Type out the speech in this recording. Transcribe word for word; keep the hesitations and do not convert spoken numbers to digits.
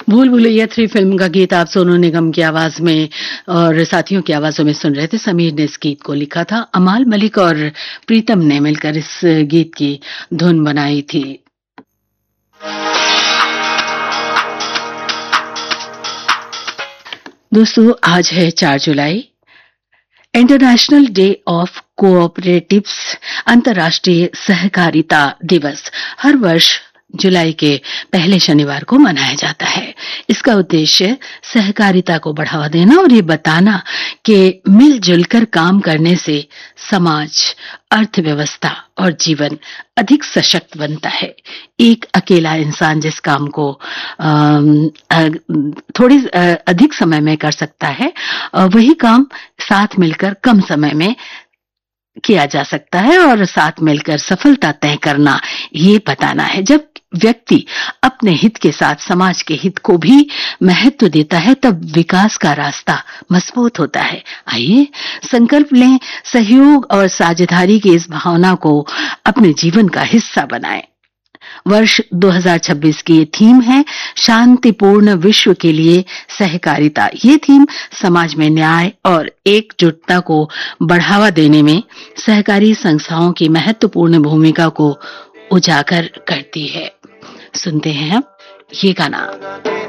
भूल Bhulaiyaa three film का गीत आप सोनू निगम की आवाज में और साथियों की आवाजों में सुन रहे थे। समीर ने इस गीत को लिखा था, अमाल मलिक और प्रीतम ने मिलकर इस गीत की धुन बनाई थी। दोस्तों, आज है चार जुलाई, इंटरनेशनल डे ऑफ कोऑपरेटिव्स, अंतर्राष्ट्रीय सहकारिता दिवस। हर वर्ष जुलाई के पहले शनिवार को मनाया जाता है। इसका उद्देश्य सहकारिता को बढ़ावा देना और ये बताना कि मिलजुल कर काम करने से समाज, अर्थव्यवस्था और जीवन अधिक सशक्त बनता है। एक अकेला इंसान जिस काम को थोड़ी अधिक समय में कर सकता है, वही काम साथ मिलकर कम समय में किया जा सकता है और साथ मिलकर सफलता तय करना, ये बताना है। जब व्यक्ति अपने हित के साथ समाज के हित को भी महत्व देता है, तब विकास का रास्ता मजबूत होता है। आइए संकल्प लें, सहयोग और साझेदारी की इस भावना को अपने जीवन का हिस्सा बनाएं। वर्ष दो हज़ार छब्बीस की ये थीम है, शांतिपूर्ण विश्व के लिए सहकारिता। ये थीम समाज में न्याय और एकजुटता को बढ़ावा देने में सहकारी संस्थाओं की महत्वपूर्ण भूमिका को उजागर करती है। सुनते हैं हम ये गाना।